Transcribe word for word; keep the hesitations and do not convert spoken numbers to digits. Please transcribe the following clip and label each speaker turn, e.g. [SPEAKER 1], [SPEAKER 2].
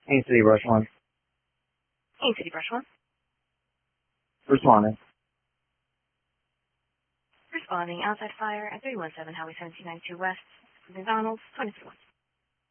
[SPEAKER 1] Haines City Brush one.
[SPEAKER 2] Haines City Brush one.
[SPEAKER 1] Responding.
[SPEAKER 2] Responding. Outside fire at three one seven Highway seventeen ninety-two West. McDonald's, twenty-three.